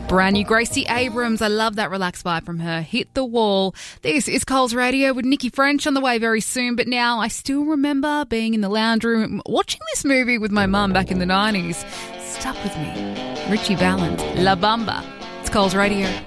Brand new Gracie Abrams. I love that relaxed vibe from her. Hit the Wall. This is Coles Radio with Nikki French on the way very soon. But now I still remember being in the lounge room watching this movie with my mum back in the 90s. Stuck with me. Richie Valens, La Bamba. It's Coles Radio.